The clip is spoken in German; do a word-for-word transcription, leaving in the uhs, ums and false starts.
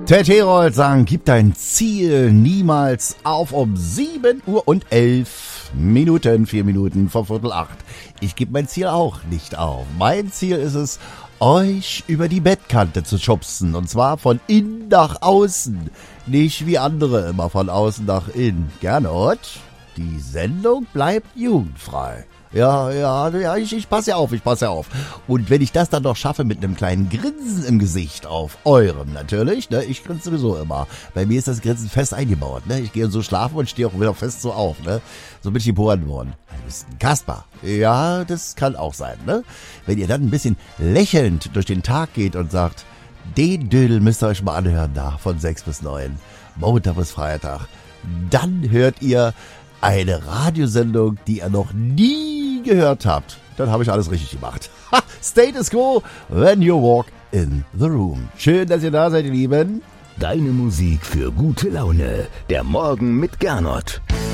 Ted Herold sagen, gib dein Ziel niemals auf um sieben Uhr und elf Minuten, vier Minuten vor Viertel acht. Ich gebe mein Ziel auch nicht auf. Mein Ziel ist es, euch über die Bettkante zu schubsen. Und zwar von innen nach außen. Nicht wie andere immer von außen nach innen. Gernot, die Sendung bleibt jugendfrei. Ja, ja, ja, ich, ich passe ja auf, ich passe ja auf. Und wenn ich das dann noch schaffe mit einem kleinen Grinsen im Gesicht auf eurem natürlich, ne, ich grinse sowieso immer. Bei mir ist das Grinsen fest eingebaut, ne, ich gehe so schlafen und stehe auch wieder fest so auf, ne. So bin ich geboren worden. Du bist ein Kasper. Ja, das kann auch sein, ne. Wenn ihr dann ein bisschen lächelnd durch den Tag geht und sagt, den Dödel müsst ihr euch mal anhören da, von sechs bis neun, Montag bis Freitag, dann hört ihr eine Radiosendung, die ihr noch nie gehört habt. Dann habe ich alles richtig gemacht. Ha, Status Quo, when you walk in the room. Schön, dass ihr da seid, ihr Lieben. Deine Musik für gute Laune. Der Morgen mit Gernot.